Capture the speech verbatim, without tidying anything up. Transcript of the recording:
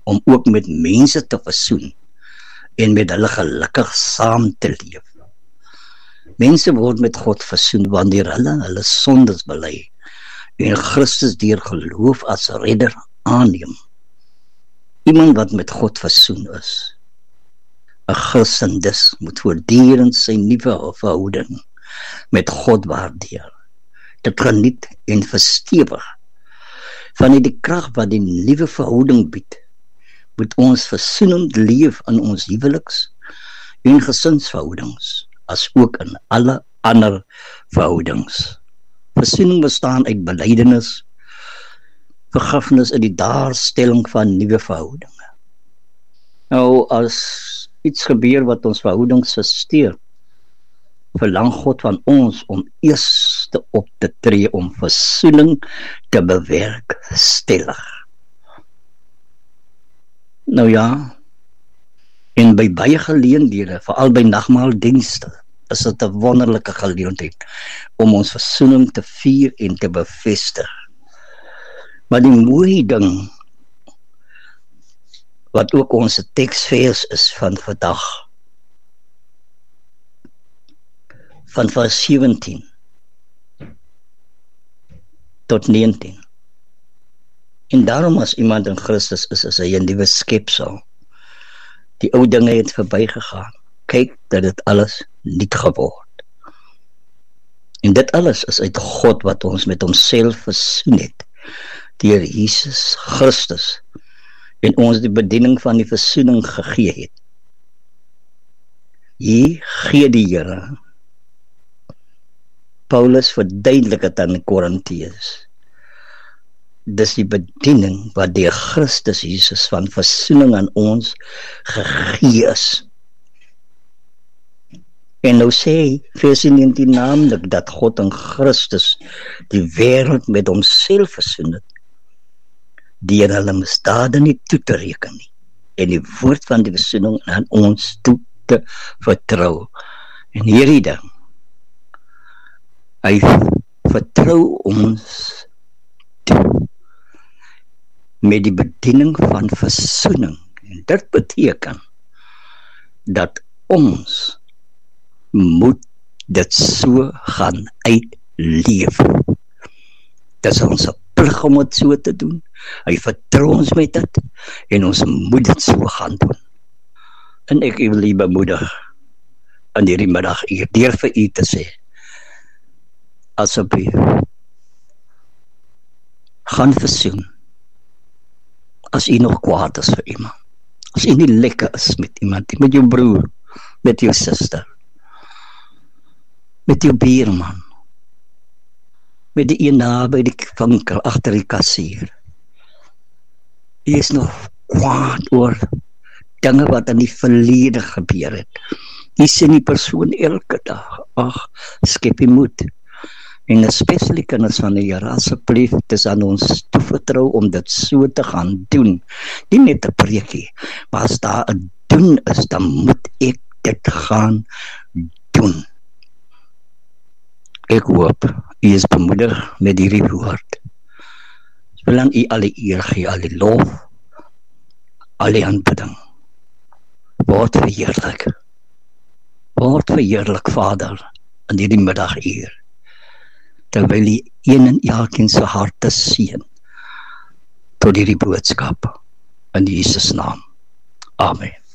om ook met mense te versoen en met hulle gelukkig saam te leef. Mense word met God versoen wanneer hulle hulle sondes bely en Christus deur geloof as redder aanneem. Iemand wat met God versoen is, 'n Christen dus, moet voortdurend sy nuwe verhouding met God waardeer, dit geniet en verstewig. Vanuit die krag wat die nuwe verhouding bied, moet ons versoenend leef in ons huweliks en gesinsverhoudings, as ook in alle ander verhoudings. Versoening bestaan uit belydenis, vergifnis in die daarstelling van nuwe verhoudinge. Nou, as iets gebeur wat ons verhoudings versteur, verlang God van ons om eers te op te tree om versoening te bewerkstellig. Nou ja, en by baie geleenthede, veral by nagmaaldienste, is dit 'n wonderlike geleentheid om ons versoening te vier en te bevestig. Maar die mooie ding, wat ook ons teksvers is van vandag, van vers sewentien tot negentien. En daarom as iemand in Christus is, is hy 'n nuwe skepsel. Die ou dinge het verbygegaan. Kyk dat dit alles nuut geword. En dit alles is uit God wat ons met homself versoen het, deur Jesus Christus, en ons die bediening van die versoening gegee het. Hier gee die Here, Paulus verduidelik het aan die Korintiërs, dis die bediening wat deur Christus Jesus van versoening aan ons gegee is. En nou sê vers negentien naamlik dat God in Christus die wêreld met homself versoen het, deur hulle misdade nie toe te reken nie, en die woord van die versoening aan ons toe te vertrou. En hierdie ding, hy vertrou ons toe met die bediening van versoening. En dit beteken dat ons moet dit so gaan uitleef. Dit is ons plig om het so te doen. Hy vertrou ons met dit en ons moet dit so gaan doen. En ek wil u bemoedig in hierdie middag hier deur vir u te sê, asseblief, gaan versoen as u nog kwaad is vir iemand, as u nie lekker is met iemand, met jou broer, met jou suster, met jou buurman, met die een na by die winkel agter die kassier. U is nog kwaad oor dinge wat in die verlede gebeur het. U sien die persoon elke dag, ag, skep die moed. En especially kinders van die Here, asseblief, dit is aan ons toevertrou om dit so te gaan doen. Nie net 'n preekie, maar as daar 'n doen is, dan moet ek dit gaan doen. Ek hoop, u is bemoedig met hierdie woord. Ek wil aan u al die eer gee, al die lof, al die aanbidding. Word verheerlik. Word verheerlik, Vader, in hierdie middaguur. Terwyl die een en elkeen se harte seën tot hierdie boodskap in Jesus naam. Amen.